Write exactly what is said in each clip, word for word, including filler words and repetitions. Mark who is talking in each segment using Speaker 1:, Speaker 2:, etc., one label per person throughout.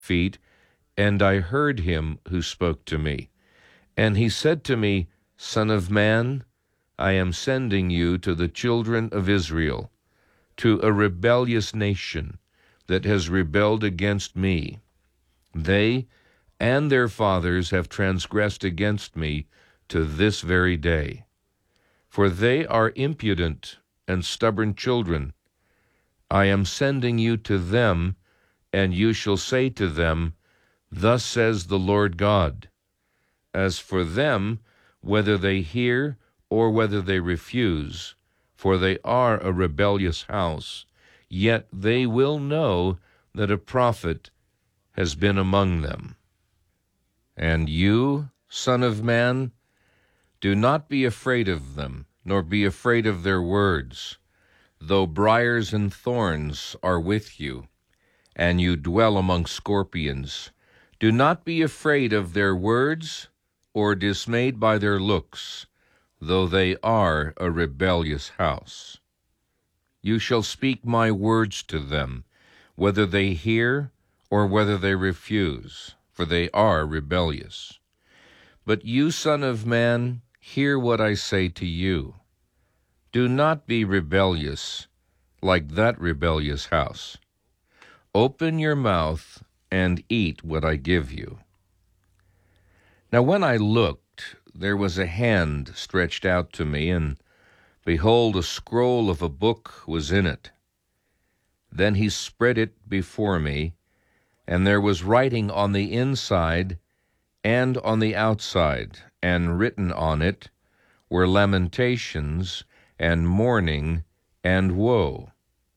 Speaker 1: feet, and I heard him who spoke to me. And he said to me, Son of man, I am sending you to the children of Israel, to a rebellious nation that has rebelled against me. They and their fathers have transgressed against me to this very day. For they are impudent and stubborn children. I am sending you to them, and you shall say to them, Thus says the Lord God. As for them, whether they hear or whether they refuse, for they are a rebellious house, yet they will know that a prophet has been among them. And you, Son of man, do not be afraid of them, nor be afraid of their words, though briars and thorns are with you, and you dwell among scorpions. Do not be afraid of their words, or dismayed by their looks, though they are a rebellious house. You shall speak my words to them, whether they hear or whether they refuse, for they are rebellious. But you, Son of man, hear what I say to you. Do not be rebellious like that rebellious house. Open your mouth and eat what I give you. Now when I looked, there was a hand stretched out to me, and behold, a scroll of a book was in it. Then he spread it before me, and there was writing on the inside and on the outside, and written on it were lamentations and mourning and woe.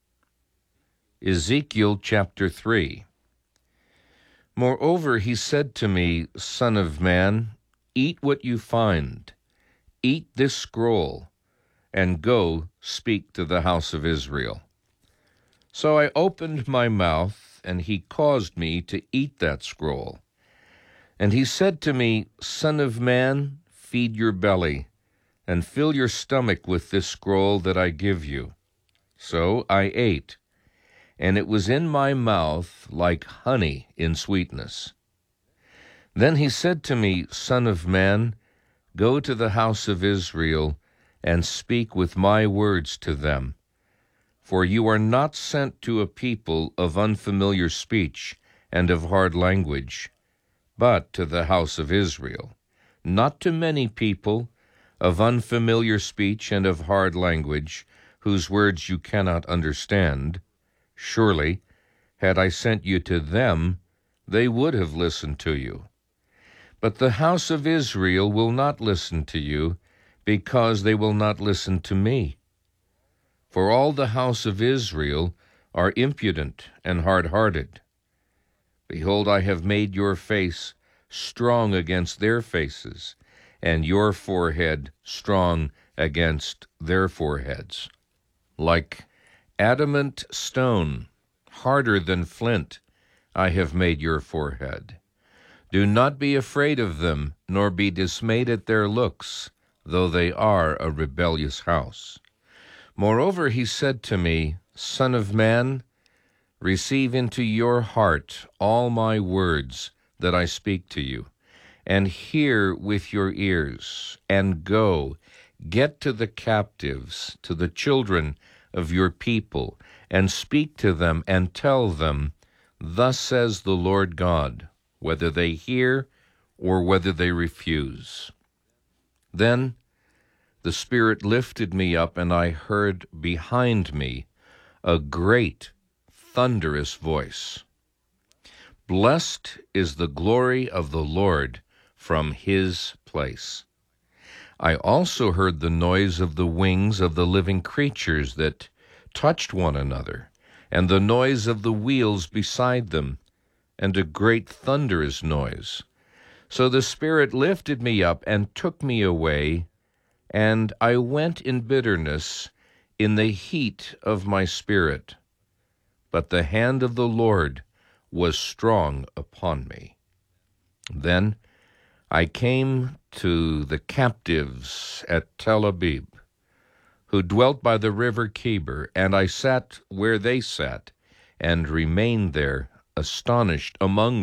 Speaker 1: Ezekiel chapter three. Moreover, he said to me, Son of man, eat what you find, eat this scroll, and go speak to the house of Israel. So I opened my mouth, and he caused me to eat that scroll. And he said to me, Son of man, feed your belly, and fill your stomach with this scroll that I give you. So I ate, and it was in my mouth like honey in sweetness. Then he said to me, Son of man, go to the house of Israel, and speak with my words to them. For you are not sent to a people of unfamiliar speech and of hard language, but to the house of Israel, not to many people of unfamiliar speech and of hard language, whose words you cannot understand. Surely, had I sent you to them, they would have listened to you. But the house of Israel will not listen to you, because they will not listen to me. For all the house of Israel are impudent and hard-hearted. Behold, I have made your face strong against their faces, and your forehead strong against their foreheads. Like adamant stone, harder than flint, I have made your forehead. Do not be afraid of them, nor be dismayed at their looks, though they are a rebellious house. Moreover, he said to me, Son of man, receive into your heart all my words that I speak to you, and hear with your ears, and go, get to the captives, to the children of your people, and speak to them, and tell them, Thus says the Lord God, whether they hear or whether they refuse. Then the Spirit lifted me up, and I heard behind me a great, thunderous voice. Blessed is the glory of the Lord from his place. I also heard the noise of the wings of the living creatures that touched one another, and the noise of the wheels beside them, and a great thunderous noise. So the Spirit lifted me up and took me away, and I went in bitterness in the heat of my spirit. But the hand of the Lord was strong upon me. Then I came to the captives at Tel Abib, who dwelt by the river Chebar, and I sat where they sat, and remained there astonished among